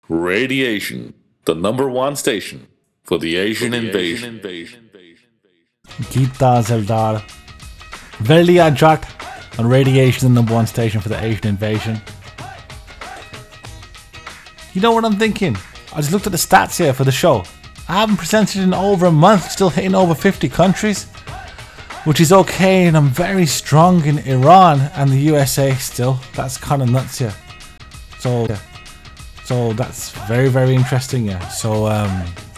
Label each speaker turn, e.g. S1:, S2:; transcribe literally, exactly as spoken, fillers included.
S1: Radiation, the number one station for the Asian invasion.
S2: Geeta Zeldar. Velia Jart on Radiation, the number one station for the Asian invasion. You know what I'm thinking? I just looked at the stats here for the show. I haven't presented in over a month, still hitting over fifty countries, which is okay, and I'm very strong in Iran and the U S A still. That's kind of nuts, yeah. So, yeah. So that's very, very interesting, yeah. So, um,